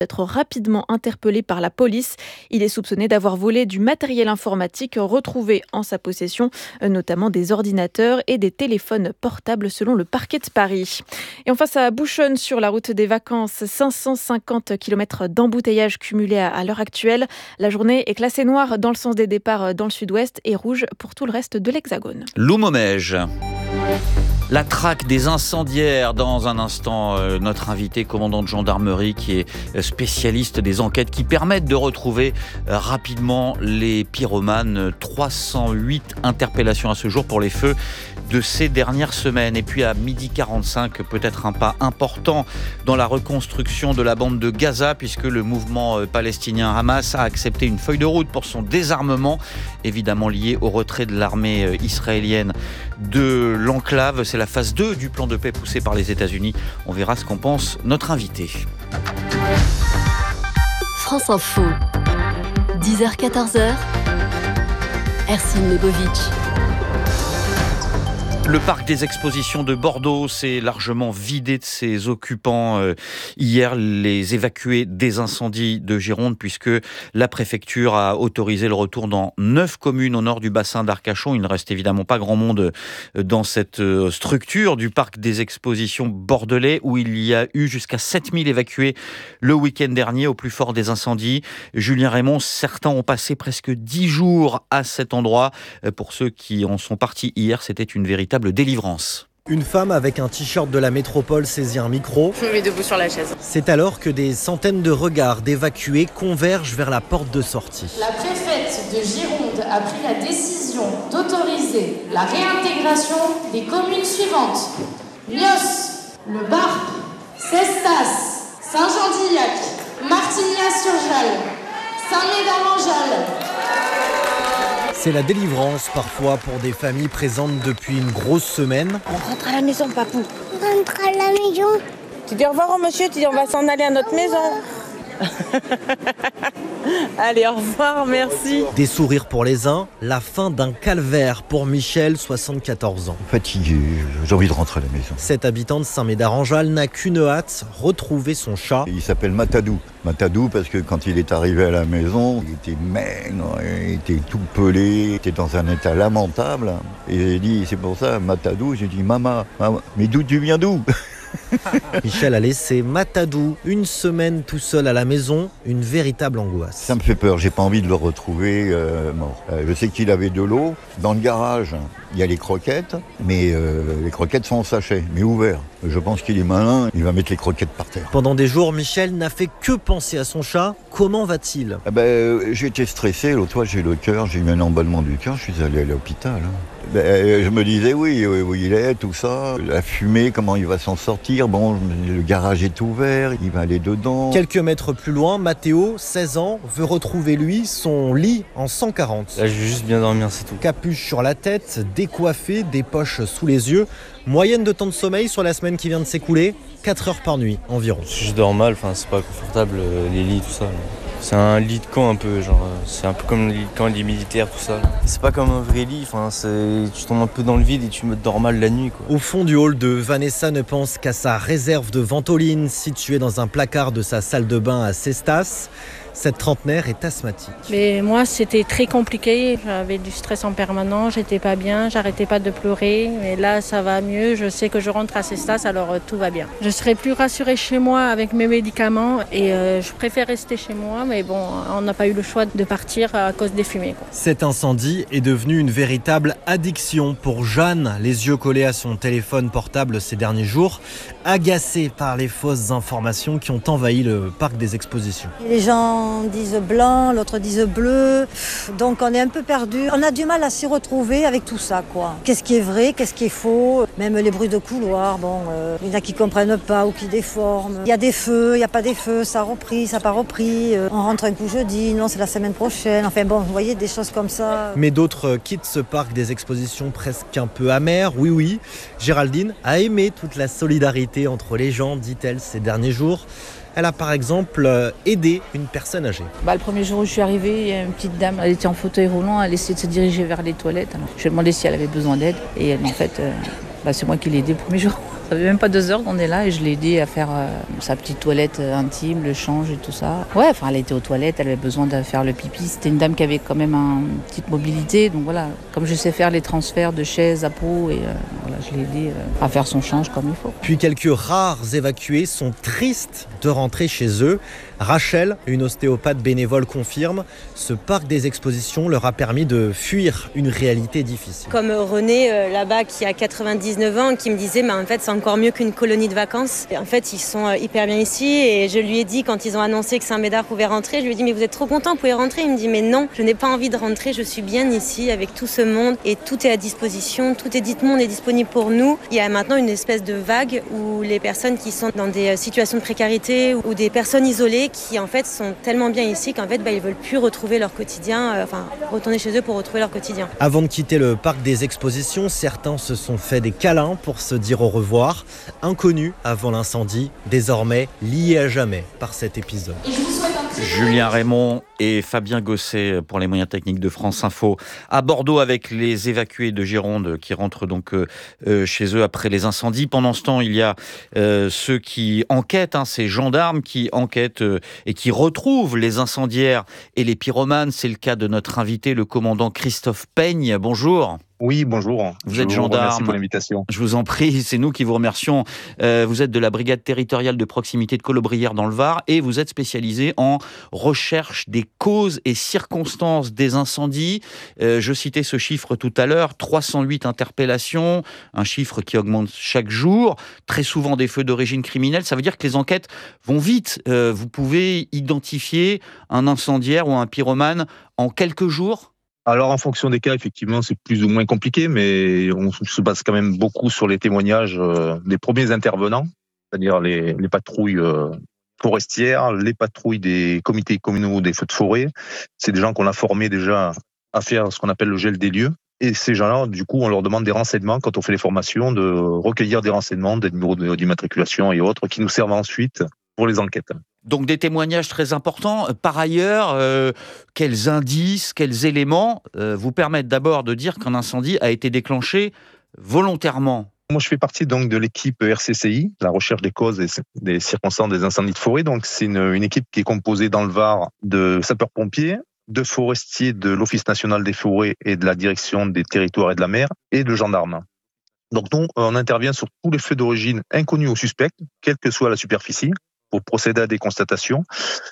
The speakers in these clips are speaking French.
Être rapidement interpellé par la police. Il est soupçonné d'avoir volé du matériel informatique retrouvé en sa possession, notamment des ordinateurs et des téléphones portables selon le parquet de Paris. Et enfin, ça bouchonne sur la route des vacances. 550 km d'embouteillage cumulé à l'heure actuelle. La journée est classée noire dans le sens des départs dans le sud-ouest et rouge pour tout le reste de l'Hexagone. Loumomège. La traque des incendiaires. Dans un instant, notre invité, commandant de gendarmerie, qui est spécialiste des enquêtes qui permettent de retrouver rapidement les pyromanes. 308 interpellations à ce jour pour les feux de ces dernières semaines. Et puis à 12h45, peut-être un pas important dans la reconstruction de la bande de Gaza, puisque le mouvement palestinien Hamas a accepté une feuille de route pour son désarmement, évidemment lié au retrait de l'armée israélienne de l'enclave. C'est la phase 2 du plan de paix poussé par les États-Unis. On verra ce qu'en pense notre invité. France Info, 10h-14h, Ercine Lebovic. Le parc des expositions de Bordeaux s'est largement vidé de ses occupants hier, les évacués des incendies de Gironde, puisque la préfecture a autorisé le retour dans 9 communes au nord du bassin d'Arcachon. Il ne reste évidemment pas grand monde dans cette structure du parc des expositions bordelais, où il y a eu jusqu'à 7000 évacués le week-end dernier au plus fort des incendies. Julien Raymond, certains ont passé presque 10 jours à cet endroit. Pour ceux qui en sont partis hier, c'était une véritable délivrance. Une femme avec un t-shirt de la métropole saisit un micro. Je me mets debout sur la chaise. C'est alors que des centaines de regards d'évacués convergent vers la porte de sortie. La préfète de Gironde a pris la décision d'autoriser la réintégration des communes suivantes: Nios, Le Barp, Cestas, Saint-Jean-d'Illac, Martignas-sur-Jalles, Saint-Médard-en-Jalles. C'est la délivrance parfois pour des familles présentes depuis une grosse semaine. On rentre à la maison, papou. On rentre à la maison. Tu dis au revoir au monsieur, tu dis on va s'en aller à notre maison. Allez, au revoir, merci. Des sourires pour les uns, la fin d'un calvaire pour Michel, 74 ans. Fatigué, j'ai envie de rentrer à la maison. Cet habitant de Saint-Médard-en-Jalles n'a qu'une hâte, retrouver son chat. Il s'appelle Matadou. Matadou parce que quand il est arrivé à la maison, il était maigre, il était tout pelé, il était dans un état lamentable. Et j'ai dit, c'est pour ça, Matadou, j'ai dit, maman, mais d'où tu viens d'où ? Michel a laissé Matadou une semaine tout seul à la maison, une véritable angoisse. Ça me fait peur, j'ai pas envie de le retrouver mort. Je sais qu'il avait de l'eau. Dans le garage, il y a les croquettes, mais les croquettes sont en sachet, mais ouverts. Je pense qu'il est malin, il va mettre les croquettes par terre. Pendant des jours, Michel n'a fait que penser à son chat. Comment va-t-il ? J'ai été stressé, l'autre fois j'ai eu un emballement du cœur, je suis allé à l'hôpital. Je me disais où il est, tout ça, la fumée, comment il va s'en sortir. Bon, le garage est ouvert, il va aller dedans. Quelques mètres plus loin, Mathéo, 16 ans, veut retrouver lui son lit en 140. Là, je veux juste bien dormir, c'est tout. Capuche sur la tête, décoiffé, des poches sous les yeux. Moyenne de temps de sommeil sur la semaine qui vient de s'écouler, 4 heures par nuit environ. Je dors mal, c'est pas confortable, les lits, tout ça. C'est un lit de camp un peu, c'est un peu comme le lit de camp des militaires, tout ça. C'est pas comme un vrai lit, tu tombes un peu dans le vide et tu me dors mal la nuit, quoi. Au fond du hall de Vanessa ne pense qu'à sa réserve de ventoline située dans un placard de sa salle de bain à Cestas. Cette trentenaire est asthmatique. Mais moi, c'était très compliqué. J'avais du stress en permanence, j'étais pas bien, j'arrêtais pas de pleurer. Mais là, ça va mieux. Je sais que je rentre à Cestas, alors tout va bien. Je serais plus rassurée chez moi avec mes médicaments et je préfère rester chez moi. Mais bon, on n'a pas eu le choix de partir à cause des fumées, quoi. Cet incendie est devenu une véritable addiction pour Jeanne, les yeux collés à son téléphone portable ces derniers jours, agacée par les fausses informations qui ont envahi le parc des expositions. Les gens disent blanc, l'autre disent bleu, donc on est un peu perdu. On a du mal à s'y retrouver avec tout ça, quoi. Qu'est-ce qui est vrai, qu'est-ce qui est faux, même les bruits de couloir, il y en a qui comprennent pas ou qui déforment. Il y a des feux, il n'y a pas des feux, ça a repris, ça n'a pas repris, on rentre un coup jeudi, non c'est la semaine prochaine, vous voyez des choses comme ça. Mais d'autres quittent ce parc des expositions presque un peu amer, oui. Géraldine a aimé toute la solidarité entre les gens, dit-elle, ces derniers jours. Elle a par exemple aidé une personne âgée. Le premier jour où je suis arrivée, il y a une petite dame, elle était en fauteuil roulant, elle essayait de se diriger vers les toilettes. Alors, je lui ai demandé si elle avait besoin d'aide et en fait, c'est moi qui l'ai aidée le premier jour. Ça fait même pas 2 heures qu'on est là et je l'ai aidé à faire sa petite toilette intime, le change et tout ça. Ouais, enfin elle était aux toilettes, elle avait besoin de faire le pipi. C'était une dame qui avait quand même une petite mobilité, donc voilà. Comme je sais faire les transferts de chaise à peau, et voilà, je l'ai aidé à faire son change comme il faut. Puis quelques rares évacués sont tristes de rentrer chez eux. Rachel, une ostéopathe bénévole, confirme, ce parc des expositions leur a permis de fuir une réalité difficile. Comme René là-bas qui a 99 ans qui me disait en fait c'est encore mieux qu'une colonie de vacances. Et en fait ils sont hyper bien ici et je lui ai dit quand ils ont annoncé que Saint-Médard pouvait rentrer, je lui ai dit mais vous êtes trop content, vous pouvez rentrer. Il me dit mais non, je n'ai pas envie de rentrer, je suis bien ici avec tout ce monde et tout est à disposition, tout le monde est disponible pour nous. Il y a maintenant une espèce de vague où les personnes qui sont dans des situations de précarité ou des personnes isolées qui en fait sont tellement bien ici qu'en fait ils veulent plus retrouver leur quotidien, retourner chez eux pour retrouver leur quotidien. Avant de quitter le parc des expositions, certains se sont fait des câlins pour se dire au revoir. Inconnus avant l'incendie, désormais liés à jamais par cet épisode. Julien Raymond et Fabien Gosset pour les moyens techniques de France Info à Bordeaux avec les évacués de Gironde qui rentrent donc chez eux après les incendies. Pendant ce temps, il y a ceux qui enquêtent, ces gendarmes qui enquêtent et qui retrouvent les incendiaires et les pyromanes. C'est le cas de notre invité, le commandant Christophe Peigne. Bonjour. Oui, bonjour. Vous êtes gendarme. Merci pour l'invitation. Je vous en prie, c'est nous qui vous remercions. Vous êtes de la brigade territoriale de proximité de Colobrières dans le Var et vous êtes spécialisé en recherche des causes et circonstances des incendies. Je citais ce chiffre tout à l'heure, 308 interpellations, un chiffre qui augmente chaque jour, très souvent des feux d'origine criminelle. Ça veut dire que les enquêtes vont vite. Vous pouvez identifier un incendiaire ou un pyromane en quelques jours ? Alors, en fonction des cas, effectivement, c'est plus ou moins compliqué, mais on se base quand même beaucoup sur les témoignages des premiers intervenants, c'est-à-dire les patrouilles forestières, les patrouilles des comités communaux des feux de forêt. C'est des gens qu'on a formés déjà à faire ce qu'on appelle le gel des lieux. Et ces gens-là, du coup, on leur demande des renseignements quand on fait les formations, de recueillir des renseignements, des numéros d'immatriculation et autres, qui nous servent ensuite pour les enquêtes. Donc des témoignages très importants. Par ailleurs, quels indices, quels éléments vous permettent d'abord de dire qu'un incendie a été déclenché volontairement ? Moi, je fais partie donc de l'équipe RCCI, la recherche des causes et des circonstances des incendies de forêt. Donc c'est une équipe qui est composée dans le Var de sapeurs-pompiers, de forestiers de l'Office national des forêts et de la direction des territoires et de la mer, et de gendarmes. Donc nous, on intervient sur tous les feux d'origine inconnus aux suspects, quelle que soit la superficie, pour procéder à des constatations.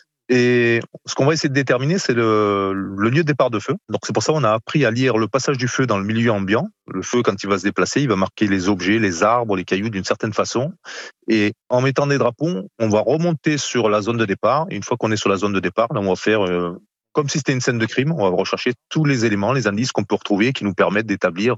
Et ce qu'on va essayer de déterminer, c'est le lieu de départ de feu. Donc c'est pour ça qu'on a appris à lire le passage du feu dans le milieu ambiant. Le feu, quand il va se déplacer, il va marquer les objets, les arbres, les cailloux d'une certaine façon. Et en mettant des drapeaux, on va remonter sur la zone de départ. Et une fois qu'on est sur la zone de départ, là, on va faire comme si c'était une scène de crime. On va rechercher tous les éléments, les indices qu'on peut retrouver qui nous permettent d'établir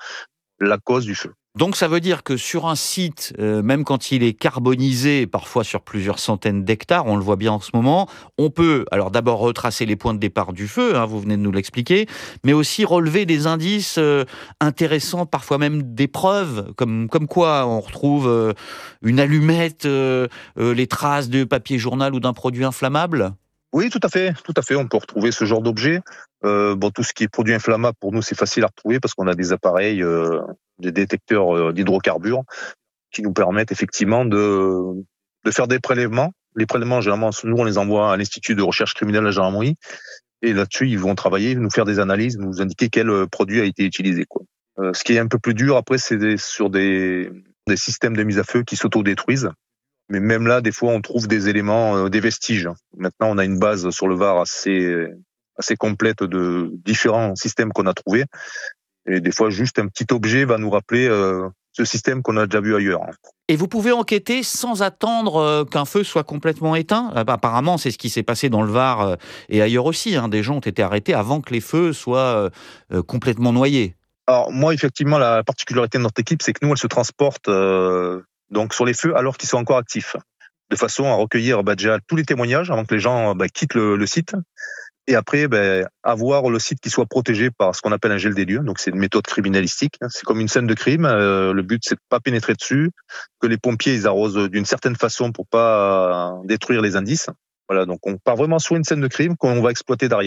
la cause du feu. Donc ça veut dire que sur un site, même quand il est carbonisé, parfois sur plusieurs centaines d'hectares, on le voit bien en ce moment, on peut alors d'abord retracer les points de départ du feu, vous venez de nous l'expliquer, mais aussi relever des indices intéressants, parfois même des preuves, comme quoi on retrouve une allumette, les traces de papier journal ou d'un produit inflammable. Oui, tout à fait. On peut retrouver ce genre d'objet. Tout ce qui est produit inflammable, pour nous, c'est facile à retrouver parce qu'on a des appareils, des détecteurs d'hydrocarbures qui nous permettent effectivement de faire des prélèvements. Les prélèvements, généralement, nous, on les envoie à l'Institut de recherche criminelle de la gendarmerie. Et là-dessus, ils vont travailler, nous faire des analyses, nous indiquer quel produit a été utilisé, quoi. Ce qui est un peu plus dur, après, c'est sur des systèmes de mise à feu qui s'autodétruisent. Mais même là, des fois, on trouve des éléments, des vestiges. Maintenant, on a une base sur le Var assez complète de différents systèmes qu'on a trouvés. Et des fois, juste un petit objet va nous rappeler ce système qu'on a déjà vu ailleurs. Et vous pouvez enquêter sans attendre qu'un feu soit complètement éteint ? Apparemment, c'est ce qui s'est passé dans le Var et ailleurs aussi. Des gens ont été arrêtés avant que les feux soient complètement noyés. Alors moi, effectivement, la particularité de notre équipe, c'est que nous, elle se transporte donc sur les feux alors qu'ils sont encore actifs, de façon à recueillir déjà tous les témoignages avant que les gens quittent le site. Et après, avoir le site qui soit protégé par ce qu'on appelle un gel des lieux. Donc, c'est une méthode criminalistique. C'est comme une scène de crime. Le but, c'est de pas pénétrer dessus, que les pompiers, ils arrosent d'une certaine façon pour pas détruire les indices. Voilà. Donc, on part vraiment sur une scène de crime qu'on va exploiter derrière.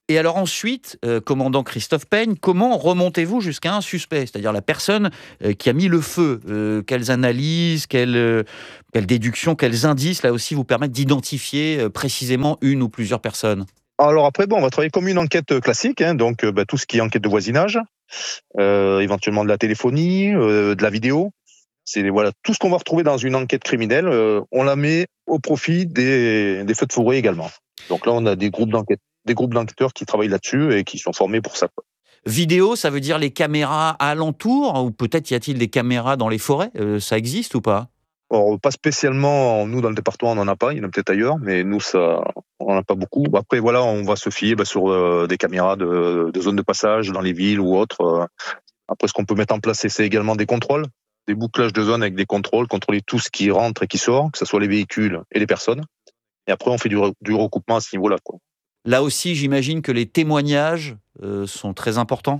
Et alors ensuite, commandant Christophe Peigne, comment remontez-vous jusqu'à un suspect, c'est-à-dire la personne qui a mis le feu? Quelles analyses, quelles déductions, quels indices, là aussi, vous permettent d'identifier précisément une ou plusieurs personnes? Alors après, on va travailler comme une enquête classique, hein, donc tout ce qui est enquête de voisinage, éventuellement de la téléphonie, de la vidéo. C'est voilà, tout ce qu'on va retrouver dans une enquête criminelle, on la met au profit des feux de forêt également. Donc là, on a des groupes d'enquêteurs qui travaillent là-dessus et qui sont formés pour ça. Vidéo, ça veut dire les caméras alentour, ou peut-être y a-t-il des caméras dans les forêts? Ça existe ou pas? Alors, pas spécialement, nous dans le département on n'en a pas, il y en a peut-être ailleurs, mais nous on n'en a pas beaucoup. Après voilà, on va se fier sur des caméras de zones de passage dans les villes ou autres. Après ce qu'on peut mettre en place, c'est également des contrôles, des bouclages de zones avec des contrôles, contrôler tout ce qui rentre et qui sort, que ce soit les véhicules et les personnes. Et après on fait du recoupement à ce niveau-là, quoi. Là aussi, j'imagine que les témoignages sont très importants.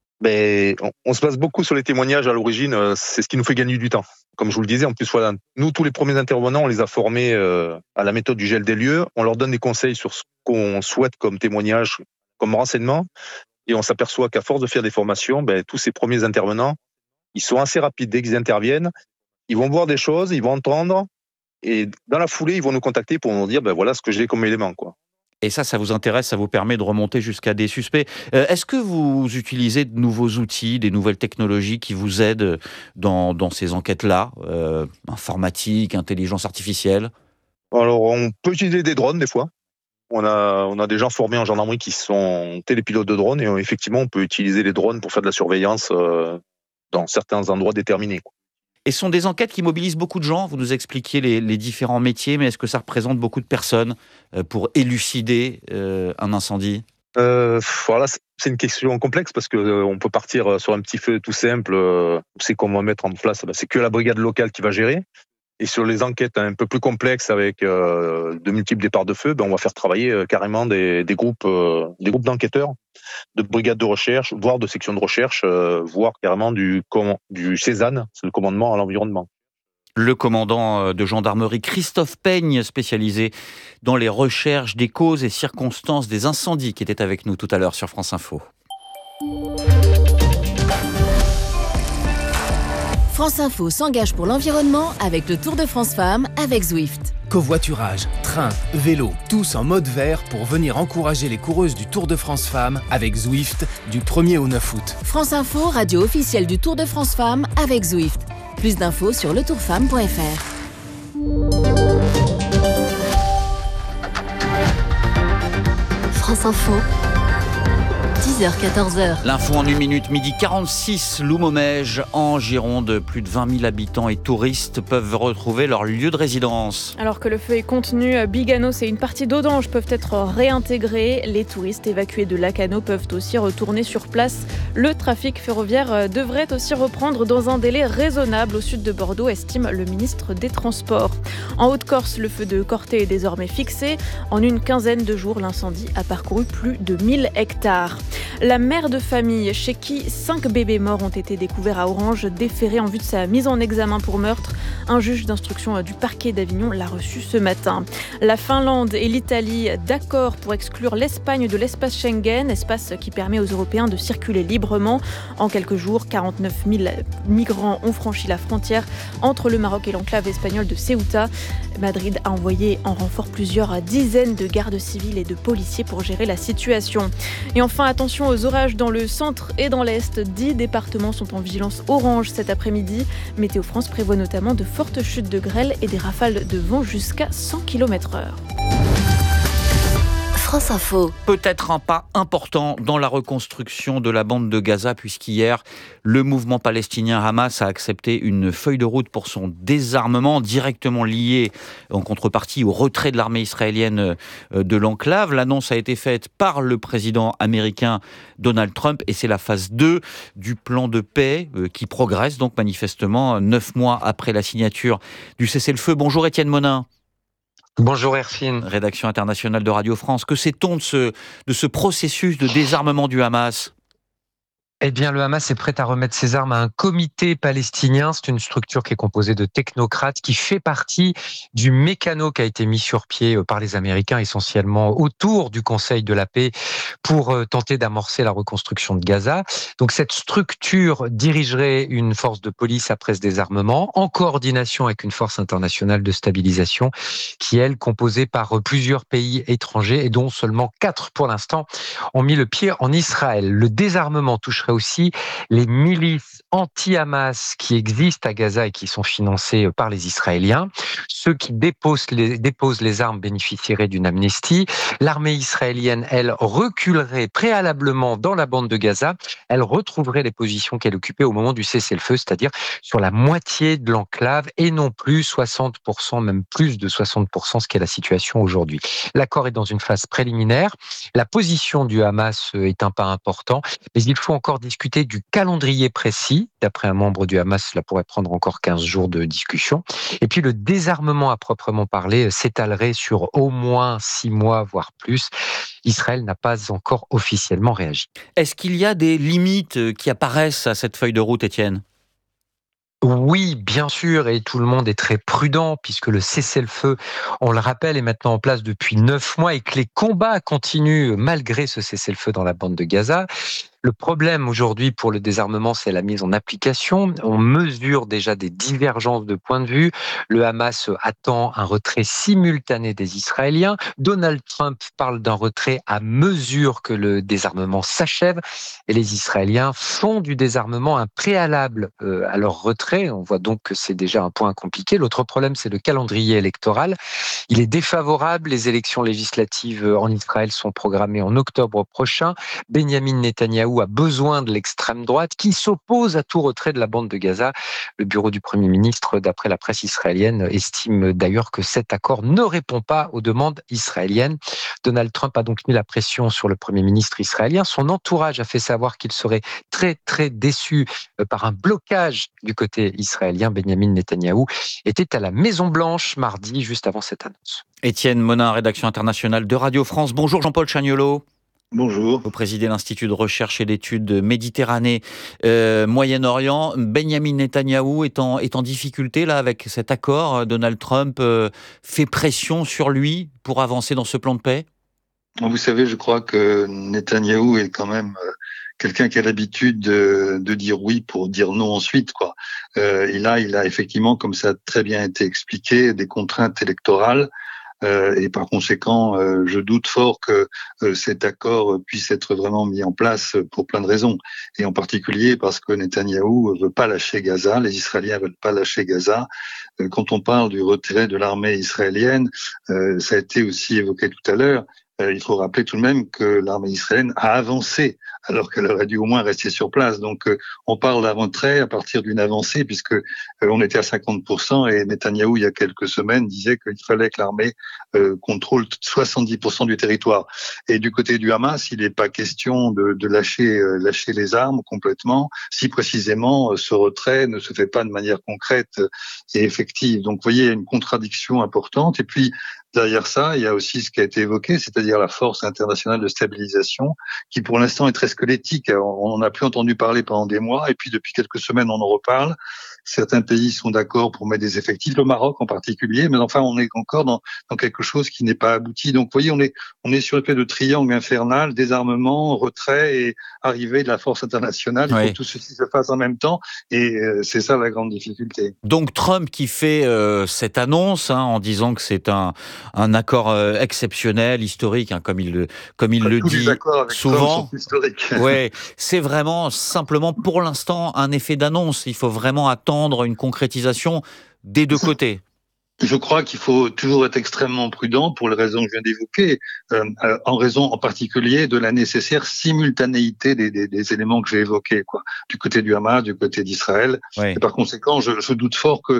On se base beaucoup sur les témoignages à l'origine, c'est ce qui nous fait gagner du temps. Comme je vous le disais, en plus, voilà, nous, tous les premiers intervenants, on les a formés à la méthode du gel des lieux. On leur donne des conseils sur ce qu'on souhaite comme témoignage, comme renseignement. Et on s'aperçoit qu'à force de faire des formations, tous ces premiers intervenants, ils sont assez rapides. Dès qu'ils interviennent, ils vont voir des choses, ils vont entendre. Et dans la foulée, ils vont nous contacter pour nous dire, voilà ce que j'ai comme élément, quoi. Et ça vous intéresse, ça vous permet de remonter jusqu'à des suspects. Est-ce que vous utilisez de nouveaux outils, des nouvelles technologies qui vous aident dans ces enquêtes-là? Informatique, intelligence artificielle? Alors, on peut utiliser des drones des fois. On a des gens formés en gendarmerie qui sont télépilotes de drones et effectivement, on peut utiliser les drones pour faire de la surveillance dans certains endroits déterminés, quoi. Et ce sont des enquêtes qui mobilisent beaucoup de gens. Vous nous expliquiez les différents métiers, mais est-ce que ça représente beaucoup de personnes pour élucider un incendie? Voilà, c'est une question complexe parce que on peut partir sur un petit feu tout simple. C'est qu'on va mettre en place, c'est que la brigade locale qui va gérer. Et sur les enquêtes un peu plus complexes avec de multiples départs de feu, on va faire travailler carrément des groupes d'enquêteurs, de brigades de recherche, voire de sections de recherche, voire carrément du CESAN, c'est le commandement à l'environnement. Le commandant de gendarmerie Christophe Peigne, spécialisé dans les recherches des causes et circonstances des incendies, qui était avec nous tout à l'heure sur France Info. France Info s'engage pour l'environnement avec le Tour de France Femmes avec Zwift. Covoiturage, train, vélo, tous en mode vert pour venir encourager les coureuses du Tour de France Femmes avec Zwift du 1er au 9 août. France Info, radio officielle du Tour de France Femmes avec Zwift. Plus d'infos sur letourfemme.fr. France Info, 10h-14h. L'info en 1 minute, midi 46, Loumomège, en Gironde. Plus de 20 000 habitants et touristes peuvent retrouver leur lieu de résidence. Alors que le feu est contenu, Biganos et une partie d'Audange peuvent être réintégrés. Les touristes évacués de Lacanau peuvent aussi retourner sur place. Le trafic ferroviaire devrait aussi reprendre dans un délai raisonnable au sud de Bordeaux, estime le ministre des Transports. En Haute-Corse, le feu de Corté est désormais fixé. En une quinzaine de jours, l'incendie a parcouru plus de 1000 hectares. La mère de famille, chez qui 5 bébés morts ont été découverts à Orange, déférée en vue de sa mise en examen pour meurtre. Un juge d'instruction du parquet d'Avignon l'a reçu ce matin. La Finlande et l'Italie d'accord pour exclure l'Espagne de l'espace Schengen, espace qui permet aux Européens de circuler librement. En quelques jours, 49 000 migrants ont franchi la frontière entre le Maroc et l'enclave espagnole de Ceuta. Madrid a envoyé en renfort plusieurs dizaines de gardes civils et de policiers pour gérer la situation. Et enfin, attention aux orages dans le centre et dans l'est. 10 départements sont en vigilance orange cet après-midi. Météo France prévoit notamment de fortes chutes de grêle et des rafales de vent jusqu'à 100 km/h. France Info. Peut-être un pas important dans la reconstruction de la bande de Gaza, puisqu'hier, le mouvement palestinien Hamas a accepté une feuille de route pour son désarmement, directement liée en contrepartie au retrait de l'armée israélienne de l'enclave. L'annonce a été faite par le président américain Donald Trump et c'est la phase 2 du plan de paix qui progresse donc manifestement 9 mois après la signature du cessez-le-feu. Bonjour Étienne Monin. Bonjour Hercine. Rédaction internationale de Radio France. Que sait-on de ce processus de désarmement du Hamas ? Eh bien, le Hamas est prêt à remettre ses armes à un comité palestinien. C'est une structure qui est composée de technocrates qui fait partie du mécano qui a été mis sur pied par les Américains essentiellement autour du Conseil de la paix pour tenter d'amorcer la reconstruction de Gaza. Donc, cette structure dirigerait une force de police après ce désarmement en coordination avec une force internationale de stabilisation qui, elle, composée par plusieurs pays étrangers et dont seulement 4 pour l'instant ont mis le pied en Israël. Le désarmement toucherait aussi les milices anti-Hamas qui existent à Gaza et qui sont financées par les Israéliens. Ceux qui déposent les armes bénéficieraient d'une amnistie. L'armée israélienne, elle, reculerait préalablement dans la bande de Gaza. Elle retrouverait les positions qu'elle occupait au moment du cessez-le-feu, c'est-à-dire sur la moitié de l'enclave et non plus 60%, même plus de 60%, ce qui est la situation aujourd'hui. L'accord est dans une phase préliminaire. La position du Hamas est un pas important, mais il faut encore discuter du calendrier précis. D'après un membre du Hamas, cela pourrait prendre encore 15 jours de discussion. Et puis le désarmement à proprement parler s'étalerait sur au moins 6 mois, voire plus. Israël n'a pas encore officiellement réagi. Est-ce qu'il y a des limites qui apparaissent à cette feuille de route, Étienne ? Oui, bien sûr, et tout le monde est très prudent puisque le cessez-le-feu, on le rappelle, est maintenant en place depuis 9 mois et que les combats continuent malgré ce cessez-le-feu dans la bande de Gaza. Le problème aujourd'hui pour le désarmement, c'est la mise en application. On mesure déjà des divergences de point de vue. Le Hamas attend un retrait simultané des Israéliens. Donald Trump parle d'un retrait à mesure que le désarmement s'achève. Et les Israéliens font du désarmement un préalable à leur retrait. On voit donc que c'est déjà un point compliqué. L'autre problème, c'est le calendrier électoral. Il est défavorable. Les élections législatives en Israël sont programmées en octobre prochain. Benyamin Netanyahou a besoin de l'extrême droite qui s'oppose à tout retrait de la bande de Gaza. Le bureau du Premier ministre, d'après la presse israélienne, estime d'ailleurs que cet accord ne répond pas aux demandes israéliennes. Donald Trump a donc mis la pression sur le Premier ministre israélien. Son entourage a fait savoir qu'il serait très, très déçu par un blocage du côté israélien. Benyamin Netanyahou était à la Maison-Blanche mardi, juste avant cette annonce. Étienne Monin, rédaction internationale de Radio France. Bonjour Jean-Paul Chagnolot. Bonjour. Vous présidez l'Institut de recherche et d'études Méditerranée, Moyen-Orient. Benyamin Netanyahou est en difficulté là avec cet accord. Donald Trump fait pression sur lui pour avancer dans ce plan de paix. Vous savez, je crois que Netanyahou est quand même quelqu'un qui a l'habitude de dire oui pour dire non ensuite, quoi. Il a effectivement, comme ça a très bien été expliqué, des contraintes électorales. Et par conséquent, je doute fort que cet accord puisse être vraiment mis en place pour plein de raisons. Et en particulier parce que Netanyahou veut pas lâcher Gaza, les Israéliens veulent pas lâcher Gaza. Quand on parle du retrait de l'armée israélienne, ça a été aussi évoqué tout à l'heure, il faut rappeler tout de même que l'armée israélienne a avancé alors qu'elle aurait dû au moins rester sur place. Donc, on parle d'un retrait à partir d'une avancée puisque on était à 50% et Netanyahou, il y a quelques semaines, disait qu'il fallait que l'armée contrôle 70% du territoire. Et du côté du Hamas, il n'est pas question de lâcher les armes complètement, si précisément ce retrait ne se fait pas de manière concrète et effective. Donc, vous voyez, il y a une contradiction importante. Et puis, derrière ça, il y a aussi ce qui a été évoqué, c'est-à-dire la force internationale de stabilisation, qui pour l'instant est très squelettique. On n'en a plus entendu parler pendant des mois, et puis depuis quelques semaines, on en reparle. Certains pays sont d'accord pour mettre des effectifs, le Maroc en particulier, mais enfin, on est encore dans quelque chose qui n'est pas abouti. Donc, vous voyez, on est sur le fait de triangle infernal, désarmement, retrait et arrivée de la force internationale. Il faut que tout ceci se fasse en même temps, et c'est ça la grande difficulté. Donc, Trump qui fait cette annonce en disant que c'est un accord exceptionnel, historique, comme il le dit souvent. Ouais, c'est vraiment simplement pour l'instant un effet d'annonce. Il faut vraiment attendre une concrétisation des deux côtés. Je crois qu'il faut toujours être extrêmement prudent pour les raisons que je viens d'évoquer, en raison en particulier de la nécessaire simultanéité des éléments que j'ai évoqués, quoi, du côté du Hamas, du côté d'Israël. Oui. Et par conséquent, je doute fort que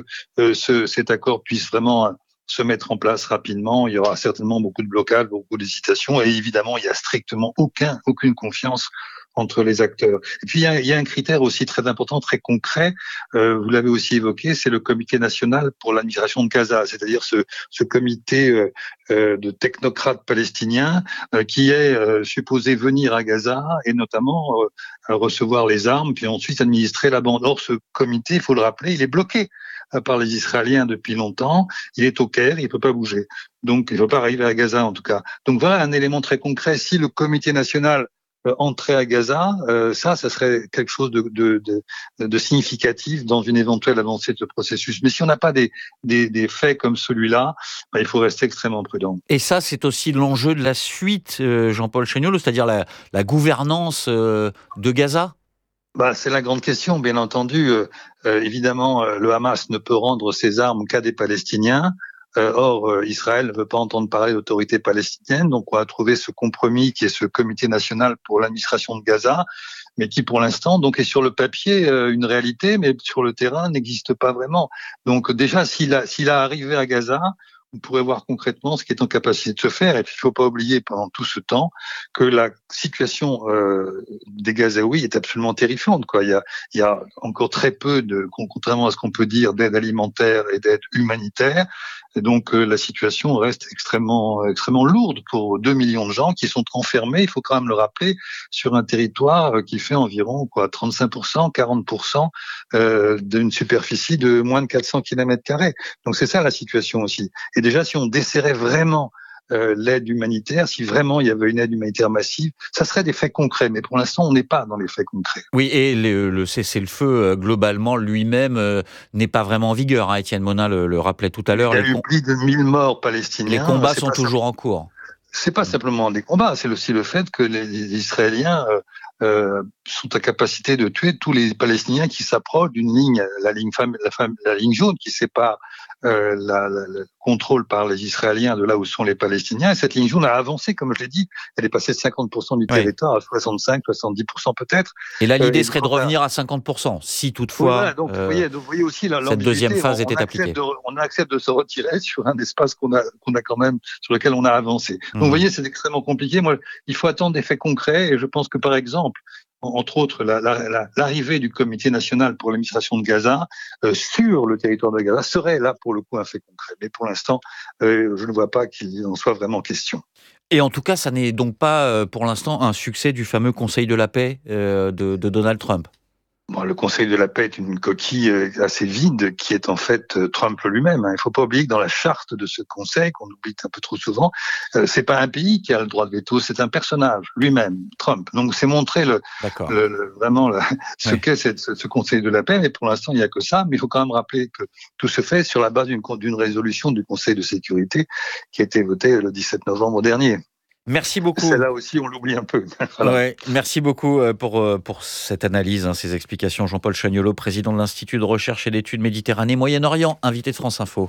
cet accord puisse vraiment se mettre en place rapidement. Il y aura certainement beaucoup de blocages, beaucoup d'hésitations, et évidemment, il y a strictement aucune confiance entre les acteurs. Et puis il y a un critère aussi très important, très concret, vous l'avez aussi évoqué, c'est le Comité national pour la migration de Gaza, c'est-à-dire ce comité de technocrates palestiniens qui est supposé venir à Gaza et notamment recevoir les armes, puis ensuite administrer la bande. Or, ce comité, il faut le rappeler, il est bloqué par les Israéliens depuis longtemps. Il est au Caire, il peut pas bouger. Donc, il ne peut pas arriver à Gaza, en tout cas. Donc, voilà un élément très concret. Si le comité national entrait à Gaza, ça serait quelque chose de significatif dans une éventuelle avancée de ce processus. Mais si on n'a pas des faits comme celui-là, il faut rester extrêmement prudent. Et ça, c'est aussi l'enjeu de la suite, Jean-Paul Chagnollaud, c'est-à-dire la gouvernance de Gaza? C'est la grande question, bien entendu. Évidemment, le Hamas ne peut rendre ses armes qu'à des Palestiniens. Or, Israël ne veut pas entendre parler d'autorité palestinienne, donc on a trouvé ce compromis qui est ce comité national pour l'administration de Gaza, mais qui pour l'instant donc est sur le papier une réalité, mais sur le terrain n'existe pas vraiment. Donc déjà, s'il a arrivé à Gaza, on pourrait voir concrètement ce qui est en capacité de se faire. Et puis, il ne faut pas oublier pendant tout ce temps que la situation des Gazaouis est absolument terrifiante, quoi. Il y a encore très peu contrairement à ce qu'on peut dire, d'aide alimentaire et d'aide humanitaire. Et donc, la situation reste extrêmement lourde pour 2 millions de gens qui sont enfermés, il faut quand même le rappeler, sur un territoire qui fait environ 35%, 40% d'une superficie de moins de 400 km². Donc, c'est ça la situation aussi. Et déjà, si on desserrait vraiment l'aide humanitaire, si vraiment il y avait une aide humanitaire massive, ça serait des faits concrets. Mais pour l'instant, on n'est pas dans les faits concrets. Oui, et le cessez-le-feu, globalement, lui-même, n'est pas vraiment en vigueur. Hein. Étienne Monin le rappelait tout à l'heure. Il y a eu plus de 1000 morts palestiniens. Les combats sont toujours en cours. C'est pas simplement des combats, c'est aussi le fait que les Israéliens sont à capacité de tuer tous les Palestiniens qui s'approchent d'une ligne, la ligne jaune qui sépare le contrôle par les Israéliens de là où sont les Palestiniens. Et cette ligne jaune a avancé, comme je l'ai dit, elle est passée de 50% du territoire à 65, 70% peut-être. Et là, l'idée serait de revenir à 50%, si toutefois donc, vous voyez aussi cette deuxième phase était appliquée. On accepte de se retirer sur un espace qu'on a quand même, sur lequel on a avancé. Donc vous voyez, c'est extrêmement compliqué. Moi, il faut attendre des faits concrets et je pense que par exemple, entre autres, l'arrivée du Comité national pour l'administration de Gaza sur le territoire de Gaza serait là pour le coup un fait concret. Mais pour l'instant, je ne vois pas qu'il en soit vraiment question. Et en tout cas, ça n'est donc pas pour l'instant un succès du fameux Conseil de la paix de Donald Trump. Le Conseil de la paix est une coquille assez vide qui est en fait Trump lui-même. Il ne faut pas oublier que dans la charte de ce Conseil, qu'on oublie un peu trop souvent, c'est pas un pays qui a le droit de veto, c'est un personnage lui-même, Trump. Donc c'est montrer vraiment ce qu'est ce Conseil de la paix. Mais pour l'instant, il n'y a que ça. Mais il faut quand même rappeler que tout se fait sur la base d'une résolution du Conseil de sécurité qui a été votée le 17 novembre dernier. Merci beaucoup. Celle-là aussi, on l'oublie un peu. Voilà. Ouais, merci beaucoup pour cette analyse, ces explications. Jean-Paul Chagnollaud, président de l'Institut de recherche et d'études Méditerranée-Moyen-Orient, invité de France Info.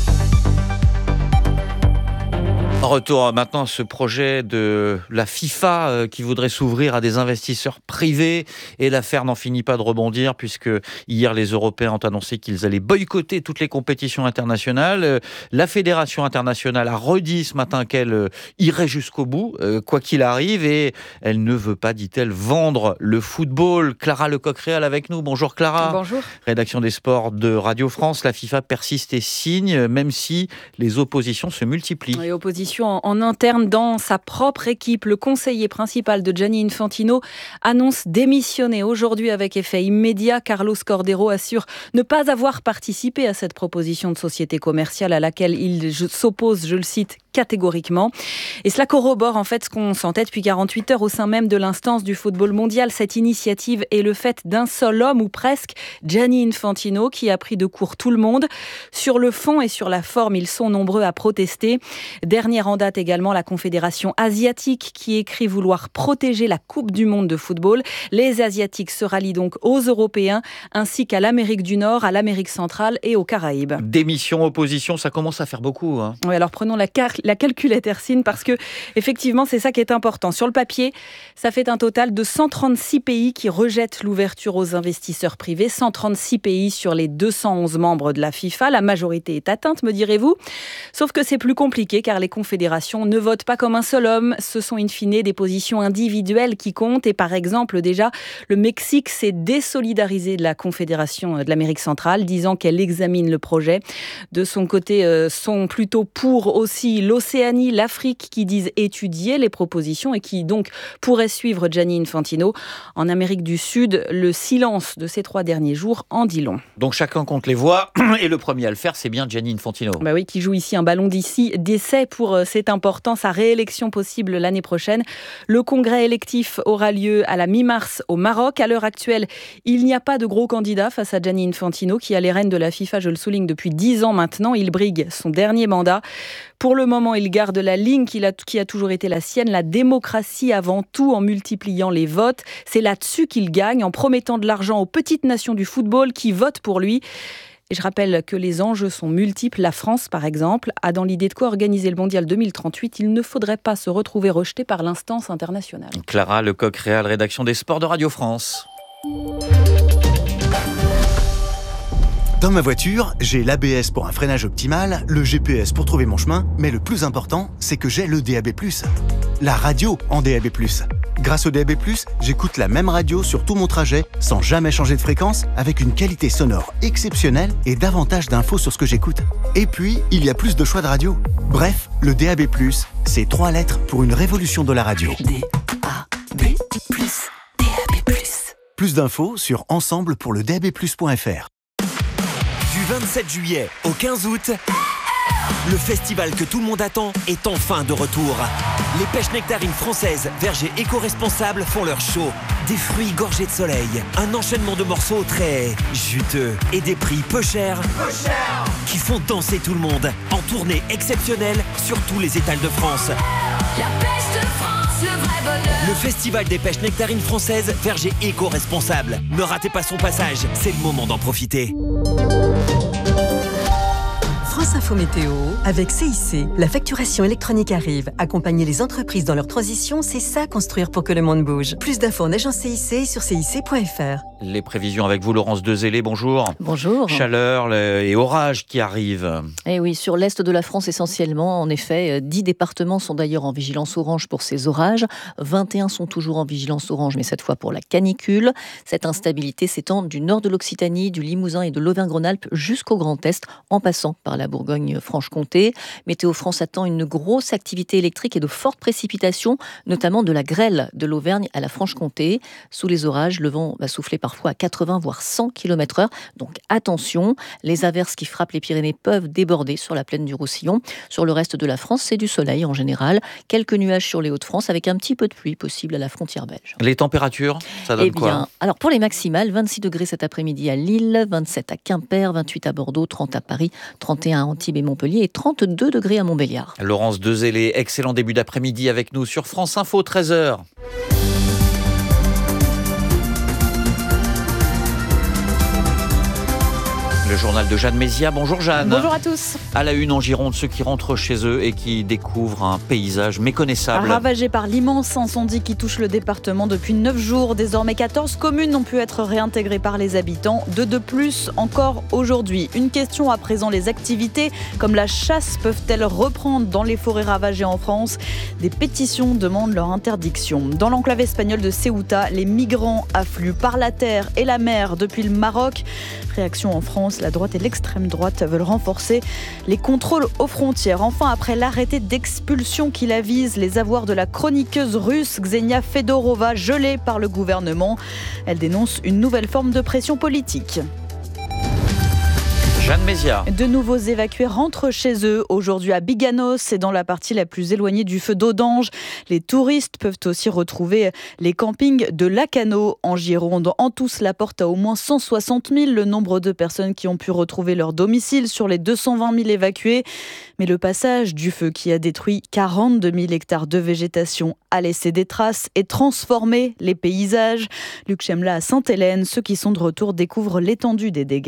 Retour maintenant à ce projet de la FIFA qui voudrait s'ouvrir à des investisseurs privés, et l'affaire n'en finit pas de rebondir puisque hier les Européens ont annoncé qu'ils allaient boycotter toutes les compétitions internationales. La Fédération internationale a redit ce matin qu'elle irait jusqu'au bout, quoi qu'il arrive, et elle ne veut pas, dit-elle, vendre le football. Clara Lecoq-Réal avec nous. Bonjour Clara. Bonjour. Rédaction des sports de Radio France. La FIFA persiste et signe, même si les oppositions se multiplient. Et opposition en interne dans sa propre équipe. Le conseiller principal de Gianni Infantino annonce démissionner aujourd'hui avec effet immédiat. Carlos Cordeiro assure ne pas avoir participé à cette proposition de société commerciale à laquelle il s'oppose, je le cite, catégoriquement. Et cela corrobore en fait ce qu'on sentait depuis 48 heures au sein même de l'instance du football mondial. Cette initiative est le fait d'un seul homme, ou presque, Gianni Infantino, qui a pris de court tout le monde. Sur le fond et sur la forme, ils sont nombreux à protester. Dernière en date également, la Confédération asiatique qui écrit vouloir protéger la Coupe du monde de football. Les Asiatiques se rallient donc aux Européens ainsi qu'à l'Amérique du Nord, à l'Amérique centrale et aux Caraïbes. Démission, opposition, ça commence à faire beaucoup. Hein. Oui, alors prenons la calculette, Hercine, parce que effectivement, c'est ça qui est important. Sur le papier, ça fait un total de 136 pays qui rejettent l'ouverture aux investisseurs privés. 136 pays sur les 211 membres de la FIFA. La majorité est atteinte, me direz-vous. Sauf que c'est plus compliqué car les confédérations ne votent pas comme un seul homme. Ce sont in fine des positions individuelles qui comptent. Et par exemple, déjà, le Mexique s'est désolidarisé de la Confédération de l'Amérique centrale, disant qu'elle examine le projet. De son côté, sont plutôt pour aussi l'Océanie, l'Afrique, qui disent étudier les propositions et qui donc pourraient suivre Gianni Infantino. En Amérique du Sud, le silence de ces 3 derniers jours en dit long. Donc chacun compte les voix et le premier à le faire, c'est bien Gianni Infantino. Bah oui, qui joue ici un ballon d'essai pour, c'est important, sa réélection possible l'année prochaine. Le congrès électif aura lieu à la mi-mars au Maroc. À l'heure actuelle, il n'y a pas de gros candidat face à Gianni Infantino qui a les rênes de la FIFA, je le souligne, depuis 10 ans maintenant. Il brigue son dernier mandat. Pour le moment, il garde la ligne qui a toujours été la sienne, la démocratie avant tout, en multipliant les votes. C'est là-dessus qu'il gagne, en promettant de l'argent aux petites nations du football qui votent pour lui. Et je rappelle que les enjeux sont multiples. La France, par exemple, a dans l'idée de co-organiser le mondial 2038. Il ne faudrait pas se retrouver rejeté par l'instance internationale. Clara Lecoq-Réal, rédaction des sports de Radio France. Dans ma voiture, j'ai l'ABS pour un freinage optimal, le GPS pour trouver mon chemin, mais le plus important, c'est que j'ai le DAB+. La radio en DAB+. Grâce au DAB+, j'écoute la même radio sur tout mon trajet, sans jamais changer de fréquence, avec une qualité sonore exceptionnelle et davantage d'infos sur ce que j'écoute. Et puis, il y a plus de choix de radio. Bref, le DAB+, c'est 3 lettres pour une révolution de la radio. DAB+. Plus d'infos sur ensemblepourledab+.fr. Du 27 juillet au 15 août, le festival que tout le monde attend est enfin de retour. Les pêches nectarines françaises, vergers éco-responsables font leur show. Des fruits gorgés de soleil, un enchaînement de morceaux très juteux et des prix peu chers qui font danser tout le monde. En tournée exceptionnelle sur tous les étals de France. La pêche de France, le vrai bonheur. Le festival des pêches nectarines françaises, vergers éco-responsables. Ne ratez pas son passage, c'est le moment d'en profiter. France Info Météo, avec CIC, la facturation électronique arrive. Accompagner les entreprises dans leur transition, c'est ça construire pour que le monde bouge. Plus d'infos en agence CIC et sur cic.fr. Les prévisions avec vous, Laurence Dezellé, bonjour. Bonjour. Chaleur et orages qui arrivent. Eh oui, sur l'est de la France essentiellement. En effet, 10 départements sont d'ailleurs en vigilance orange pour ces orages. 21 sont toujours en vigilance orange, mais cette fois pour la canicule. Cette instabilité s'étend du nord de l'Occitanie, du Limousin et de l'Auvergne-Rhône-Alpes jusqu'au Grand Est, en passant par la Bourgogne-Franche-Comté. Météo France attend une grosse activité électrique et de fortes précipitations, notamment de la grêle de l'Auvergne à la Franche-Comté. Sous les orages, le vent va souffler parfois à 80 voire 100 km/h. Donc attention, les averses qui frappent les Pyrénées peuvent déborder sur la plaine du Roussillon. Sur le reste de la France, c'est du soleil en général. Quelques nuages sur les Hauts-de-France avec un petit peu de pluie possible à la frontière belge. Les températures, ça donne quoi ? Alors pour les maximales, 26 degrés cet après-midi à Lille, 27 à Quimper, 28 à Bordeaux, 30 à Paris, 31 à Antibes et Montpellier et 32 degrés à Montbéliard. Laurence Dezellé, excellent début d'après-midi avec nous sur France Info, 13h. Le journal de Jeanne Mézia. Bonjour Jeanne. Bonjour à tous. À la une en Gironde, ceux qui rentrent chez eux et qui découvrent un paysage méconnaissable. Ravagé par l'immense incendie qui touche le département depuis 9 jours. Désormais, 14 communes ont pu être réintégrées par les habitants. 2 de plus encore aujourd'hui. Une question à présent, les activités comme la chasse peuvent-elles reprendre dans les forêts ravagées en France ? Des pétitions demandent leur interdiction. Dans l'enclave espagnole de Ceuta, les migrants affluent par la terre et la mer depuis le Maroc. Réaction en France, la droite et l'extrême droite veulent renforcer les contrôles aux frontières. Enfin, après l'arrêté d'expulsion qui avise les avoirs de la chroniqueuse russe Ksenia Fedorova gelés par le gouvernement, elle dénonce une nouvelle forme de pression politique. Jeanne Mézia. De nouveaux évacués rentrent chez eux. Aujourd'hui à Biganos, c'est dans la partie la plus éloignée du feu d'Audange. Les touristes peuvent aussi retrouver les campings de Lacano en Gironde. En tout, cela porte à au moins 160 000 le nombre de personnes qui ont pu retrouver leur domicile sur les 220 000 évacués. Mais le passage du feu qui a détruit 42 000 hectares de végétation a laissé des traces et transformé les paysages. Luc Chemla à Sainte-Hélène, ceux qui sont de retour découvrent l'étendue des dégâts.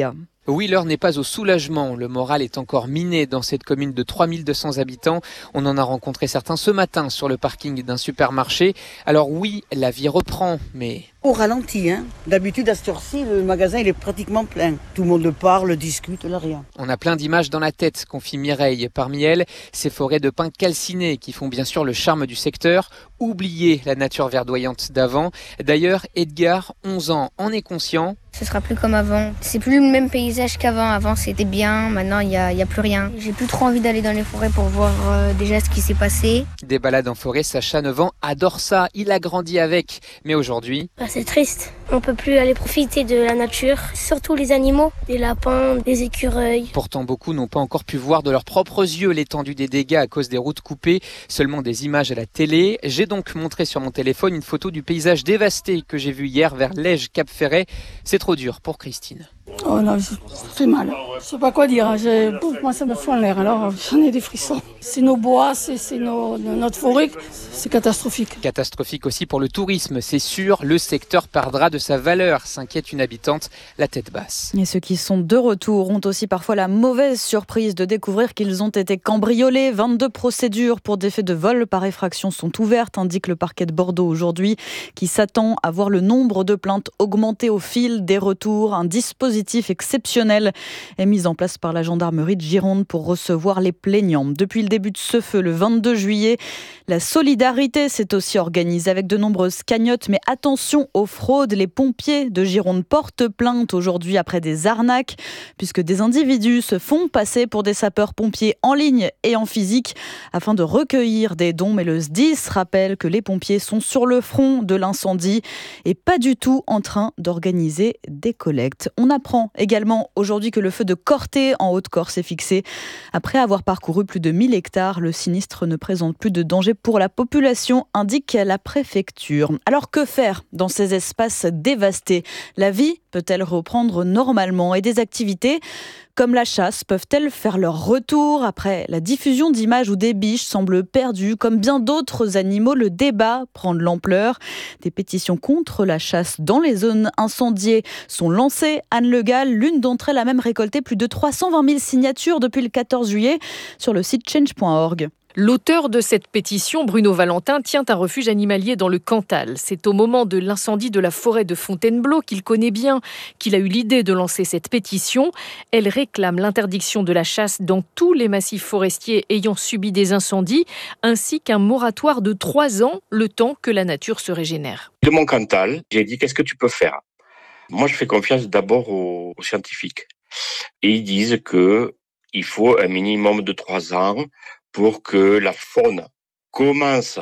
Oui, l'heure n'est pas au soulagement. Le moral est encore miné dans cette commune de 3200 habitants. On en a rencontré certains ce matin sur le parking d'un supermarché. Alors oui, la vie reprend, mais... Au ralenti, hein. D'habitude, à cette heure-ci, le magasin il est pratiquement plein. Tout le monde parle, discute, là rien. On a plein d'images dans la tête, confie Mireille. Parmi elles, ces forêts de pins calcinés qui font bien sûr le charme du secteur. Oublier la nature verdoyante d'avant. D'ailleurs, Edgar, 11 ans, en est conscient. Ce sera plus comme avant. C'est plus le même paysage qu'avant. Avant, c'était bien. Maintenant, il y a plus rien. J'ai plus trop envie d'aller dans les forêts pour voir déjà ce qui s'est passé. Des balades en forêt, Sacha, 9 ans, adore ça. Il a grandi avec. Mais aujourd'hui... C'est triste. On peut plus aller profiter de la nature. Surtout les animaux. Des lapins, des écureuils. Pourtant, beaucoup n'ont pas encore pu voir de leurs propres yeux l'étendue des dégâts à cause des routes coupées. Seulement des images à la télé. J'ai donc montré sur mon téléphone une photo du paysage dévasté que j'ai vu hier vers Lège-Cap-Ferret. C'est trop dur pour Christine. Oh là, c'est mal. Je sais pas quoi dire. Moi, ça me fout en l'air. Alors, j'en ai des frissons. C'est nos bois, c'est notre forêt. C'est catastrophique. Catastrophique aussi pour le tourisme. C'est sûr, le secteur perdra de sa valeur, s'inquiète une habitante, la tête basse. Et ceux qui sont de retour ont aussi parfois la mauvaise surprise de découvrir qu'ils ont été cambriolés. 22 procédures pour des faits de vol par effraction sont ouvertes, indique le parquet de Bordeaux aujourd'hui, qui s'attend à voir le nombre de plaintes augmenter au fil des retours. Un dispositif exceptionnel est mis en place par la gendarmerie de Gironde pour recevoir les plaignants. Depuis le début de ce feu, le 22 juillet, la solidarité s'est aussi organisée avec de nombreuses cagnottes. Mais attention aux fraudes, les pompiers de Gironde portent plainte aujourd'hui après des arnaques, puisque des individus se font passer pour des sapeurs-pompiers en ligne et en physique afin de recueillir des dons. Mais le SDIS rappelle que les pompiers sont sur le front de l'incendie et pas du tout en train d'organiser des collectes. On apprend également aujourd'hui que le feu de Corté en Haute-Corse est fixé. Après avoir parcouru plus de 1000 hectares, le sinistre ne présente plus de danger pour la population, indique la préfecture. Alors que faire dans ces espaces dévastés ? La vie peut-elle reprendre normalement et des activités comme la chasse peuvent-elles faire leur retour après la diffusion d'images où des biches semblent perdues? Comme bien d'autres animaux, le débat prend de l'ampleur. Des pétitions contre la chasse dans les zones incendiées sont lancées. Anne Le Gall, l'une d'entre elles, a même récolté plus de 320 000 signatures depuis le 14 juillet sur le site change.org. L'auteur de cette pétition, Bruno Valentin, tient un refuge animalier dans le Cantal. C'est au moment de l'incendie de la forêt de Fontainebleau, qu'il connaît bien, qu'il a eu l'idée de lancer cette pétition. Elle réclame l'interdiction de la chasse dans tous les massifs forestiers ayant subi des incendies, ainsi qu'un moratoire de 3 ans, le temps que la nature se régénère. De mon Cantal, j'ai dit qu'est-ce que tu peux faire ? Moi, je fais confiance d'abord aux scientifiques. Et ils disent qu'il faut un minimum de 3 ans pour que la faune commence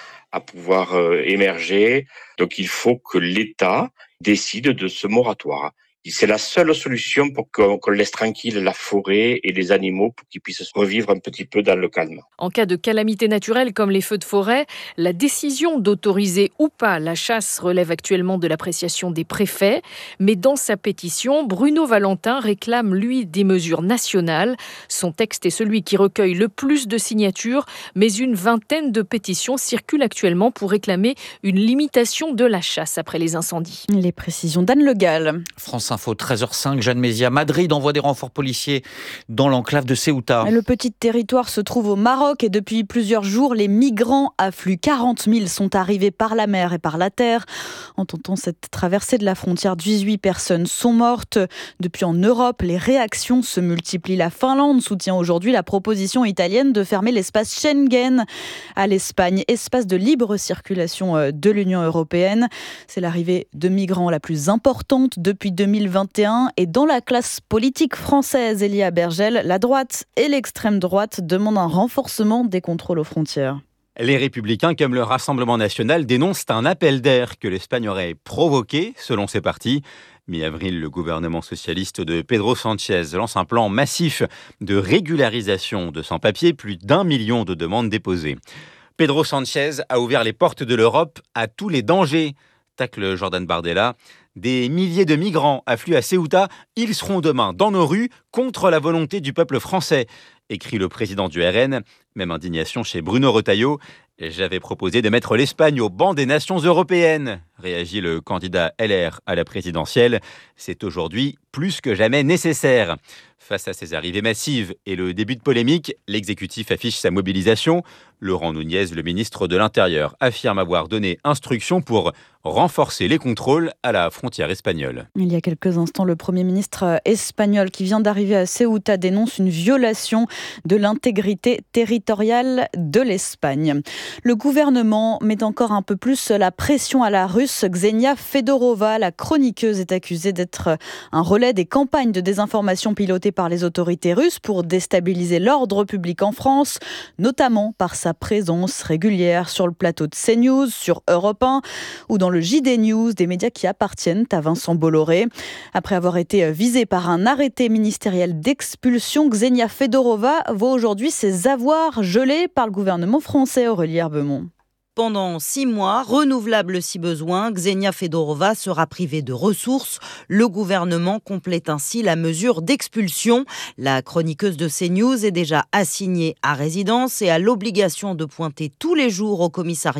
à pouvoir émerger. Donc il faut que l'État décide de ce moratoire. Et c'est la seule solution pour qu'on laisse tranquille la forêt et les animaux pour qu'ils puissent revivre un petit peu dans le calme. En cas de calamité naturelle comme les feux de forêt, la décision d'autoriser ou pas la chasse relève actuellement de l'appréciation des préfets. Mais dans sa pétition, Bruno Valentin réclame, lui, des mesures nationales. Son texte est celui qui recueille le plus de signatures, mais une vingtaine de pétitions circulent actuellement pour réclamer une limitation de la chasse après les incendies. Les précisions d'Anne Le Gall. France Info, 13h05, Jeanne Mézia. Madrid envoie des renforts policiers dans l'enclave de Ceuta. Le petit territoire se trouve au Maroc et depuis plusieurs jours, les migrants affluent. 40 000 sont arrivés par la mer et par la terre. En tentant cette traversée de la frontière, 18 personnes sont mortes. Depuis en Europe, les réactions se multiplient. La Finlande soutient aujourd'hui la proposition italienne de fermer l'espace Schengen à l'Espagne, espace de libre circulation de l'Union européenne. C'est l'arrivée de migrants la plus importante depuis 2021 et dans la classe politique française, Elia Bergel, la droite et l'extrême droite demandent un renforcement des contrôles aux frontières. Les Républicains, comme le Rassemblement national, dénoncent un appel d'air que l'Espagne aurait provoqué, selon ses partis. Mi-avril, le gouvernement socialiste de Pedro Sánchez lance un plan massif de régularisation de sans-papiers, plus d'1 million de demandes déposées. Pedro Sánchez a ouvert les portes de l'Europe à tous les dangers, tacle Jordan Bardella. Des milliers de migrants affluent à Ceuta. Ils seront demain dans nos rues contre la volonté du peuple français, écrit le président du RN. Même indignation chez Bruno Retailleau. J'avais proposé de mettre l'Espagne au banc des nations européennes, réagit le candidat LR à la présidentielle. C'est aujourd'hui plus que jamais nécessaire. Face à ces arrivées massives et le début de polémique, l'exécutif affiche sa mobilisation. Laurent Nunez, le ministre de l'Intérieur, affirme avoir donné instruction pour renforcer les contrôles à la frontière espagnole. Il y a quelques instants, le Premier ministre espagnol qui vient d'arriver à Ceuta dénonce une violation de l'intégrité territoriale de l'Espagne. Le gouvernement met encore un peu plus la pression à la Russe. Ksenia Fedorova, la chroniqueuse, est accusée d'être un relais des campagnes de désinformation pilotées par les autorités russes pour déstabiliser l'ordre public en France, notamment par sa présence régulière sur le plateau de CNews, sur Europe 1 ou dans le JD News, des médias qui appartiennent à Vincent Bolloré. Après avoir été visée par un arrêté ministériel d'expulsion, Ksenia Fedorova voit aujourd'hui ses avoirs gelés par le gouvernement français. Aurélie Herbemont. Pendant 6 mois, renouvelable si besoin, Ksenia Fedorova sera privée de ressources. Le gouvernement complète ainsi la mesure d'expulsion. La chroniqueuse de CNews est déjà assignée à résidence et a l'obligation de pointer tous les jours au commissariat